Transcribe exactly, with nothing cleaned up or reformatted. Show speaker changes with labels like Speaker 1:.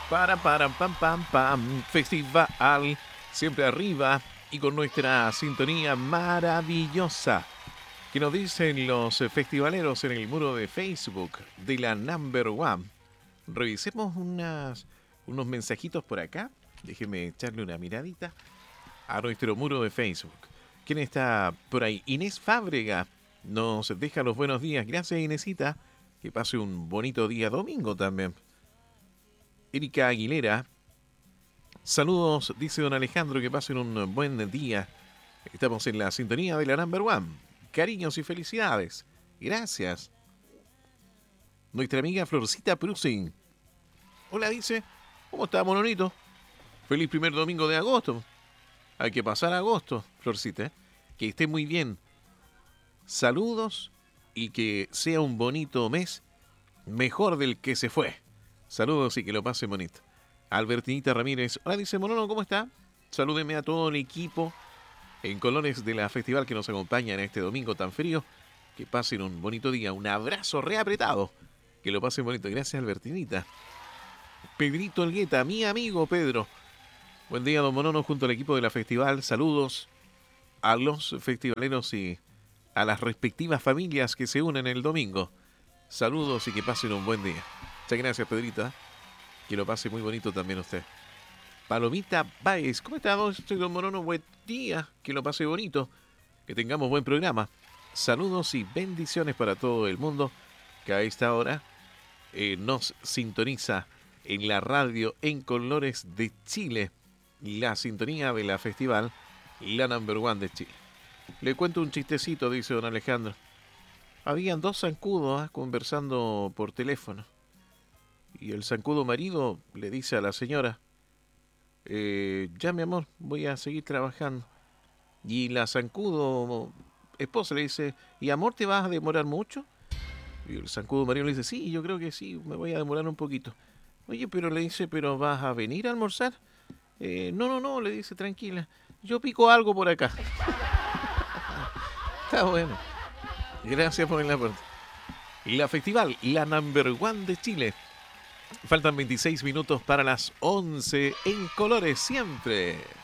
Speaker 1: Para, para, pam, pam, pam. Festival. Siempre arriba y con nuestra sintonía maravillosa. ¿Qué nos dicen los festivaleros en el muro de Facebook de la Number One? Revisemos unas, unos mensajitos por acá. Déjeme echarle una miradita a nuestro muro de Facebook. ¿Quién está por ahí? Inés Fábrega nos deja los buenos días. Gracias, Inesita. Que pase un bonito día domingo también. Erika Aguilera. Saludos, dice don Alejandro, que pasen un buen día. Estamos en la sintonía de la Number One. Cariños y felicidades. Gracias. Nuestra amiga Florcita Prusing. Hola, dice. ¿Cómo está, mononito? Feliz primer domingo de agosto. Hay que pasar agosto, Florcita. Que esté muy bien. Saludos y que sea un bonito mes, mejor del que se fue. Saludos y que lo pase bonito. Albertinita Ramírez. Hola, dice Monono, ¿cómo está? Salúdeme a todo el equipo en colores de la festival que nos acompaña en este domingo tan frío. Que pasen un bonito día. Un abrazo reapretado. Que lo pasen bonito. Gracias, Albertinita. Pedrito Elgueta, mi amigo Pedro. Buen día, don Monono, junto al equipo de la festival. Saludos a los festivaleros y a las respectivas familias que se unen el domingo. Saludos y que pasen un buen día. Muchas gracias, Pedrita. Que lo pase muy bonito también usted. Palomita Baez. ¿Cómo está, don Monono? Buen día. Que lo pase bonito. Que tengamos buen programa. Saludos y bendiciones para todo el mundo que a esta hora eh, nos sintoniza en la radio en colores de Chile. La sintonía de la festival, la Number One de Chile. Le cuento un chistecito, dice don Alejandro. Habían dos zancudos ¿eh? conversando por teléfono. Y el zancudo marido le dice a la señora, eh, ya mi amor, voy a seguir trabajando. Y la zancudo esposa le dice, ¿y amor te vas a demorar mucho? Y el zancudo marido le dice, sí, yo creo que sí, me voy a demorar un poquito. Oye, pero le dice, ¿pero vas a venir a almorzar? Eh, no, no, no, le dice, tranquila, yo pico algo por acá. Está bueno. Gracias por el aporte. La festival, la Number One de Chile. Faltan veintiséis minutos para las once en colores siempre.